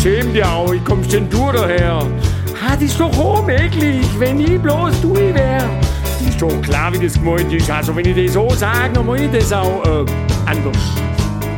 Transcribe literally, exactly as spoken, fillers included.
schäm dir auch, wie kommst denn du daher? Ah, das ist doch unmöglich, wenn ich bloß du wär. Das ist doch klar, wie das gemeint ist. Also wenn ich das so sage, dann meine ich das auch äh, anders.